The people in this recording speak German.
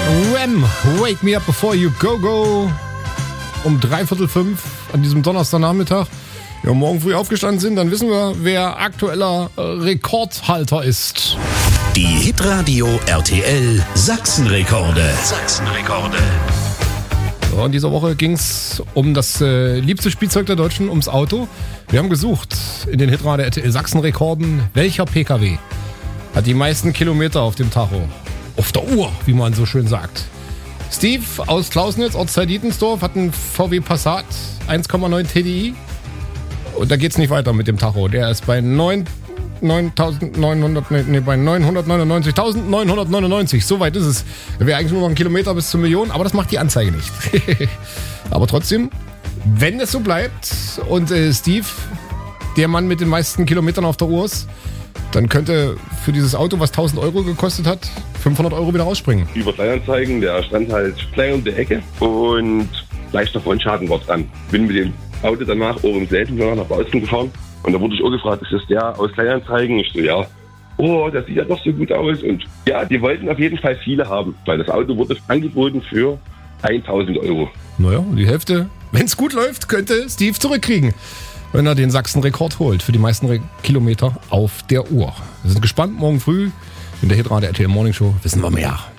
Wham! Wake me up before you go. Um 4:45 an diesem Donnerstagnachmittag. Ja, morgen früh aufgestanden sind, dann wissen wir, wer aktueller Rekordhalter ist. Die Hitradio RTL Sachsenrekorde. So, in dieser Woche ging es um das liebste Spielzeug der Deutschen, ums Auto. Wir haben gesucht in den Hitradio RTL Sachsenrekorden, welcher PKW hat die meisten Kilometer auf dem Tacho. Auf der Uhr, wie man so schön sagt. Steve aus Klausnitz, Ortsteil Dietensdorf, hat einen VW Passat 1,9 TDI. Und da geht's nicht weiter mit dem Tacho. Der ist bei 999.999. So weit ist es. Wäre eigentlich nur noch ein Kilometer bis zur Million, aber das macht die Anzeige nicht. Aber trotzdem, wenn es so bleibt und Steve, der Mann mit den meisten Kilometern auf der Uhr ist, dann könnte für dieses Auto, was 1.000 Euro gekostet hat, 500 Euro wieder rausspringen. Über Kleinanzeigen, der stand halt klein um die Ecke und leichter Frontschaden war dran. Bin mit dem Auto danach auch im selben Jahr nach Bautzen gefahren und da wurde ich auch gefragt, ist das der aus Kleinanzeigen? Ich so, ja. Oh, das sieht ja doch so gut aus. Und ja, die wollten auf jeden Fall viele haben, weil das Auto wurde angeboten für 1.000 Euro. Naja, die Hälfte, wenn es gut läuft, könnte Steve zurückkriegen, wenn er den Sachsenrekord holt für die meisten Kilometer auf der Uhr. Wir sind gespannt, morgen früh in der Hitradio RTL Morning Show wissen wir mehr.